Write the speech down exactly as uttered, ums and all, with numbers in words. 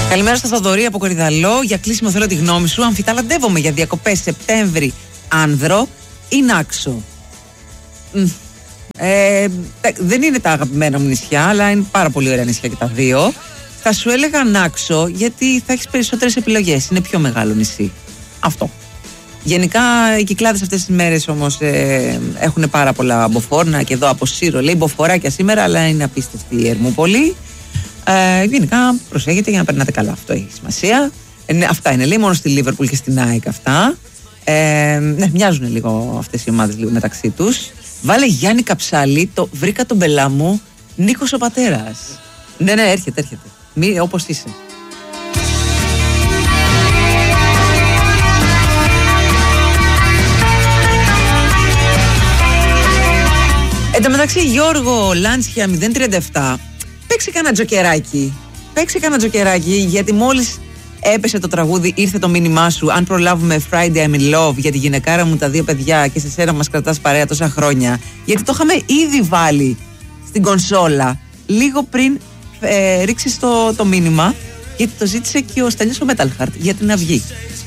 Καλημέρα στο Θοδωρή από Κορυδαλό. Για κλείσιμο θέλω τη γνώμη σου. Αμφιταλαντεύομαι για διακοπές Σεπτέμβρη Άνδρο ή Νάξο. Ε, δεν είναι τα αγαπημένα μου νησιά, αλλά είναι πάρα πολύ ωραία νησιά και τα δύο. Θα σου έλεγα Νάξο, γιατί θα έχεις περισσότερες επιλογές. Είναι πιο μεγάλο νησί. Αυτό. Γενικά οι Κυκλάδες αυτές τις μέρες όμως ε, έχουν πάρα πολλά μποφόρνα και εδώ από Σύρο λέει μποφοράκια σήμερα, αλλά είναι απίστευτη η Ερμούπολη. Ε, γενικά προσέχετε για να περνάτε καλά, αυτό έχει σημασία. Ε, αυτά είναι, λέει, μόνο στη Λίβερπουλ και στην ΑΕΚ αυτά. Ε, ναι, μοιάζουν λίγο αυτές οι ομάδες λίγο μεταξύ τους. Βάλε Γιάννη Καψάλη, το βρήκα τον πελά μου, Νίκος ο πατέρας. Ναι, ναι, έρχεται, έρχεται. Μη, όπως είσαι. Εν τω μεταξύ, Γιώργο Λάντσια μηδέν τριάντα επτά, παίξε κανένα τζοκεράκι. Παίξε κανένα τζοκεράκι, γιατί μόλις έπεσε το τραγούδι, ήρθε το μήνυμά σου. Αν προλάβουμε Friday I'm in love για τη γυναικάρα μου, τα δύο παιδιά και σε σένα μας κρατάς παρέα τόσα χρόνια. Γιατί το είχαμε ήδη βάλει στην κονσόλα λίγο πριν ε, ρίξεις το, το μήνυμα, γιατί το ζήτησε και ο Στέλιος ο Metal Heart για την αυγή.